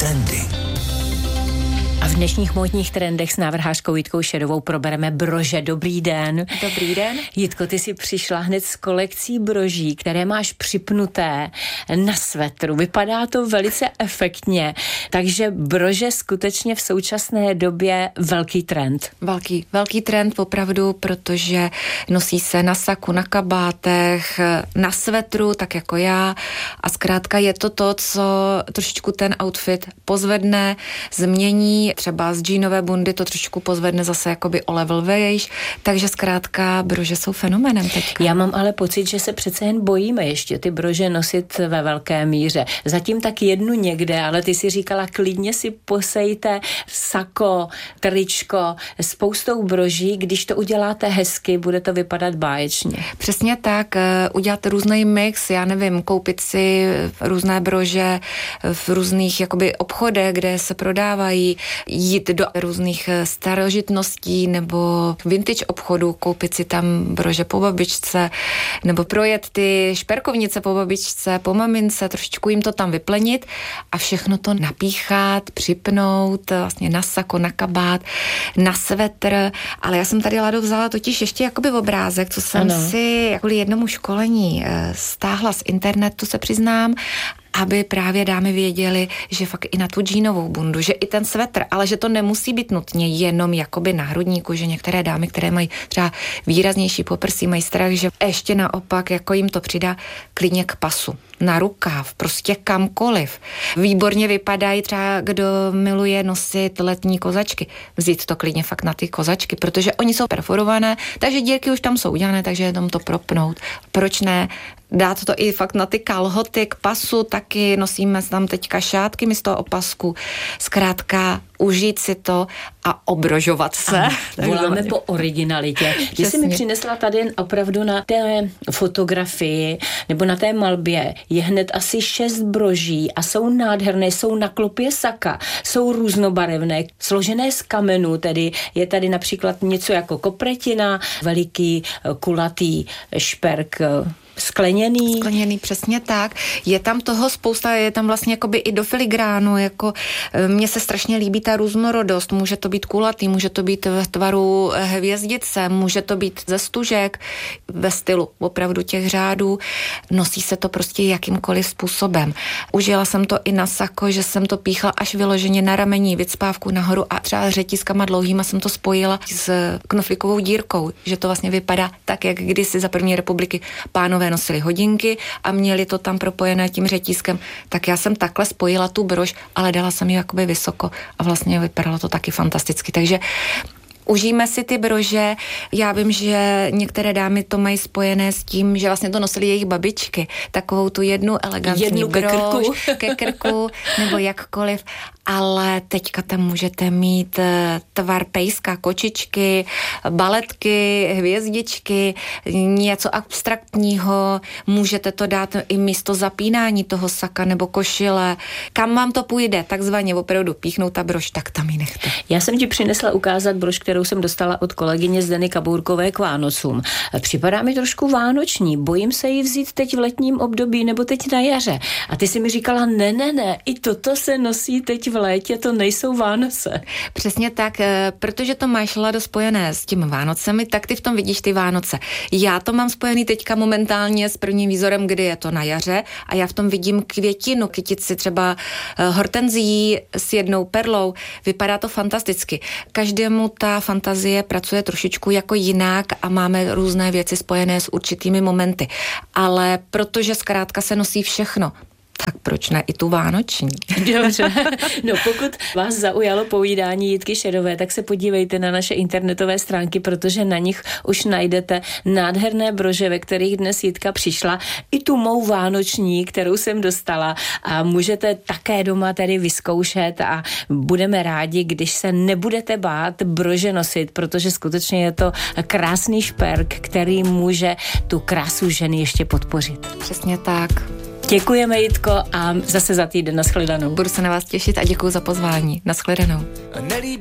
Trendy. A v dnešních módních trendech s návrhářkou Jitkou Šedovou probereme brože. Dobrý den. Dobrý den. Jitko, ty jsi přišla hned s kolekcí broží, které máš připnuté na svetru. Vypadá to velice efektně, takže brože skutečně v současné době velký trend. Velký trend opravdu, protože nosí se na saku, na kabátech, na svetru, tak jako já. A zkrátka je to to, co trošičku ten outfit pozvedne, změní. Třeba z džínové bundy to trošku pozvedne zase jakoby o level vejš, takže zkrátka brože jsou fenoménem teďka. Já mám ale pocit, že se přece jen bojíme ještě ty brože nosit ve velké míře. Zatím tak jednu někde, ale ty si říkala, klidně si posejte sako, tričko, spoustou broží, když to uděláte hezky, bude to vypadat báječně. Přesně tak, udělat různý mix, já nevím, koupit si různé brože v různých jakoby obchodech, kde se prodávají, jít do různých starožitností nebo vintage obchodů, koupit si tam brože po babičce, nebo projet ty šperkovnice po babičce, po mamince, trošičku jim to tam vyplenit a všechno to napíchat, připnout vlastně na sako, na kabát, na svetr, ale já jsem tady, Lado, vzala totiž ještě jakoby obrázek, co jsem si kvůli jednomu školení stáhla z internetu, se přiznám, aby právě dámy věděly, že fakt i na tu džínovou bundu, že i ten svetr, ale že to nemusí být nutně jenom jakoby na hrudníku, že některé dámy, které mají třeba výraznější poprsí, mají strach, že ještě naopak jako jim to přidá klidně k pasu, na rukáv, prostě kamkoliv. Výborně vypadají třeba, kdo miluje nosit letní kozačky, vzít to klidně fakt na ty kozačky, protože oni jsou perforované, takže dírky už tam jsou udělané, takže jenom to propnout. Proč ne? Dát to i fakt na ty kalhoty k pasu, taky nosíme tam teďka šátky místo opasku. Zkrátka užít si to a obrožovat se. Voláme po originalitě. Ty jsi mi přinesla tady opravdu na té fotografii nebo na té malbě je hned asi 6 broží a jsou nádherné, jsou na klopě saka, jsou různobarevné, složené z kamenu, tedy je tady například něco jako kopretina, veliký kulatý šperk, skleněný, přesně tak. Je tam toho spousta, je tam vlastně jakoby i do filigránu, jako mně se strašně líbí ta různorodost, může to být kulatý, může to být v tvaru hvězdice, může to být ze stužek, ve stylu opravdu těch řádů, nosí se to prostě jakýmkoliv způsobem. Užila jsem to i na sako, že jsem to píchla až vyloženě na ramení, vycpávku nahoru a třeba řetízkama dlouhýma jsem to spojila s knoflíkovou dírkou, že to vlastně vypadá tak, jak kdysi za první republiky pánové nosili hodinky a měli to tam propojené tím řetízkem, tak já jsem takhle spojila tu brož, ale dala jsem ji jakoby vysoko a vlastně vypadalo to taky fantasticky, takže užijeme si ty brože. Já vím, že některé dámy to mají spojené s tím, že vlastně to nosily jejich babičky. Takovou tu jednu elegantní brož ke krku nebo jakkoliv. Ale teďka tam můžete mít tvar pejska, kočičky, baletky, hvězdičky, něco abstraktního. Můžete to dát i místo zapínání toho saka nebo košile. Kam vám to půjde, takzvaně opravdu píchnout ta brož, tak tam ji nechte. Já jsem ti přinesla ukázat brož, kterou jsem dostala od kolegyně Zdeny Kabourkové k Vánocům. Připadá mi trošku vánoční, bojím se ji vzít teď v letním období nebo teď na jaře. A ty si mi říkala, ne, i toto se nosí teď v létě, to nejsou Vánoce. Přesně tak, protože to máš, Lado, spojené s těmi Vánocemi, tak ty v tom vidíš ty Vánoce. Já to mám spojený teďka momentálně s prvním výzorem, kdy je to na jaře a já v tom vidím květinu, kytici třeba hortenzií s jednou perlou. Vypadá to fantasticky. Každému ta fantazie pracuje trošičku jako jinak a máme různé věci spojené s určitými momenty. Ale protože zkrátka se nosí všechno, tak proč ne i tu vánoční? Dobře. No pokud vás zaujalo povídání Jitky Šedové, tak se podívejte na naše internetové stránky, protože na nich už najdete nádherné brože, ve kterých dnes Jitka přišla, i tu mou vánoční, kterou jsem dostala a můžete také doma tedy vyzkoušet a budeme rádi, když se nebudete bát brože nosit, protože skutečně je to krásný šperk, který může tu krásu ženy ještě podpořit. Přesně tak. Děkujeme, Jitko, a zase za týden. Nashledanou. Budu se na vás těšit a děkuji za pozvání. Nashledanou.